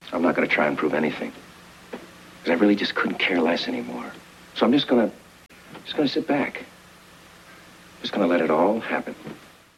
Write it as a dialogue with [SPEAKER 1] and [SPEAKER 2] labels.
[SPEAKER 1] I'm not going to try and prove anything. Because I really just couldn't care less anymore. So I'm just going to sit back. Just going to let it all happen.